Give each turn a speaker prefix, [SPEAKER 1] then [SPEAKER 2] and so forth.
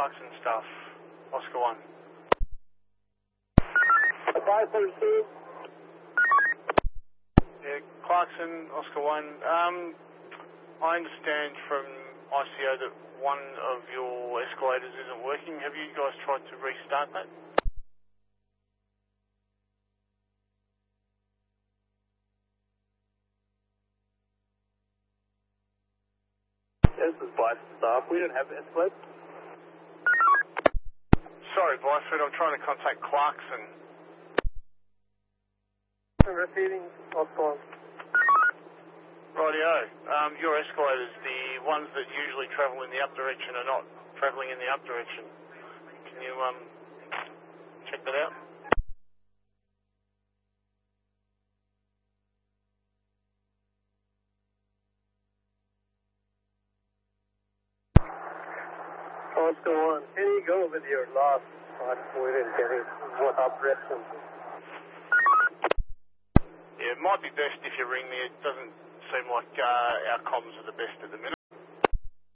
[SPEAKER 1] Clarkson stuff. Oscar 1.
[SPEAKER 2] 532.
[SPEAKER 1] Yeah, Clarkson, Oscar 1. I understand from ICO that one of your escalators isn't working. Have you guys tried to restart that?
[SPEAKER 2] This is Blythe staff. We don't have escalators.
[SPEAKER 1] Sorry, Blyford, I'm trying to contact Clarkson.
[SPEAKER 2] Repeating, Oscar 1.
[SPEAKER 1] Rightio. Your escalators, the ones that usually travel in the up direction, are not travelling in the up direction. Can you check that out?
[SPEAKER 2] Oscar 1. Can you go with your last point and getting what up direction?
[SPEAKER 1] Yeah, it might be best if you ring me. It doesn't seem like our comms are the best at the minute.